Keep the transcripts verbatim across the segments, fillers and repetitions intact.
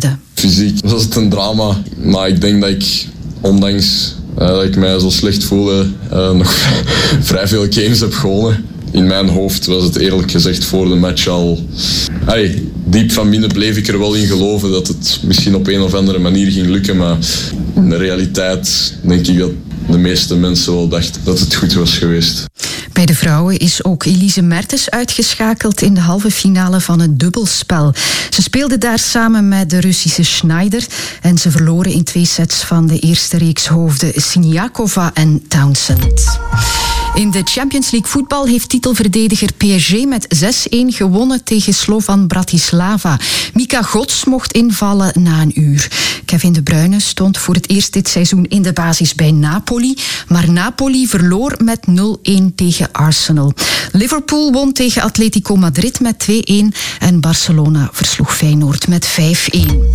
Aarde. Fysiek was het een drama, maar ik denk dat ik, ondanks uh, dat ik mij zo slecht voelde, uh, nog vrij veel games heb gewonnen. In mijn hoofd was het eerlijk gezegd voor de match al... Hey, diep van binnen bleef ik er wel in geloven dat het misschien op een of andere manier ging lukken, maar in de realiteit denk ik dat de meeste mensen wel dachten dat het goed was geweest. Bij de vrouwen is ook Elise Mertens uitgeschakeld in de halve finale van het dubbelspel. Ze speelde daar samen met de Russische Schneider en ze verloren in twee sets van de eerste reeks hoofden Siniakova en Townsend. In de Champions League voetbal heeft titelverdediger P S G met zes-een gewonnen tegen Slovan Bratislava. Mika Gods mocht invallen na een uur. Kevin De Bruyne stond voor het eerst dit seizoen in de basis bij Napoli, maar Napoli verloor met nul-een tegen Arsenal. Liverpool won tegen Atletico Madrid met twee-een en Barcelona versloeg Feyenoord met vijf-een.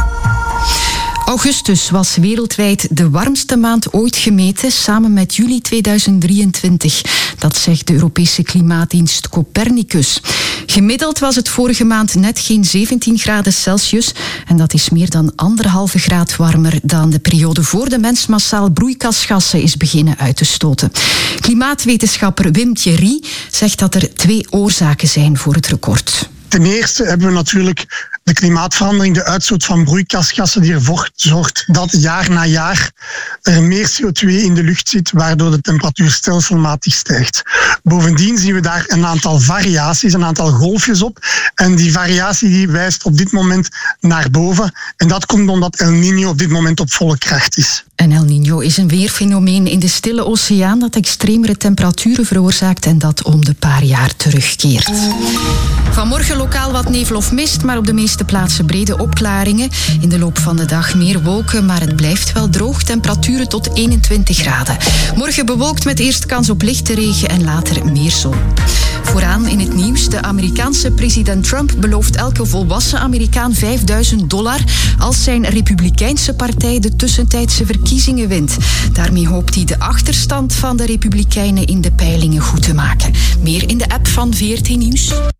Augustus was wereldwijd de warmste maand ooit gemeten, samen met juli tweeduizend drieëntwintig. Dat zegt de Europese klimaatdienst Copernicus. Gemiddeld was het vorige maand net geen zeventien graden Celsius. En dat is meer dan anderhalve graad warmer dan de periode voor de mens massaal broeikasgassen is beginnen uit te stoten. Klimaatwetenschapper Wim Thierry zegt dat er twee oorzaken zijn voor het record. Ten eerste hebben we natuurlijk de klimaatverandering, de uitstoot van broeikasgassen die ervoor zorgt dat jaar na jaar er meer C O twee in de lucht zit, waardoor de temperatuur stelselmatig stijgt. Bovendien zien we daar een aantal variaties, een aantal golfjes op. En die variatie die wijst op dit moment naar boven. En dat komt omdat El Niño op dit moment op volle kracht is. En El Niño is een weerfenomeen in de Stille Oceaan dat extremere temperaturen veroorzaakt en dat om de paar jaar terugkeert. Vanmorgen lokaal wat nevel of mist, maar op de meeste plaatsen brede opklaringen. In de loop van de dag meer wolken, maar het blijft wel droog. Temperaturen tot eenentwintig graden. Morgen bewolkt met eerst kans op lichte regen en later meer zon. Vooraan in het nieuws, de Amerikaanse president Trump belooft elke volwassen Amerikaan vijfduizend dollar als zijn Republikeinse partij de tussentijdse verkiezingen wint. Daarmee hoopt hij de achterstand van de Republikeinen in de peilingen goed te maken. Meer in de app van V R T Nieuws.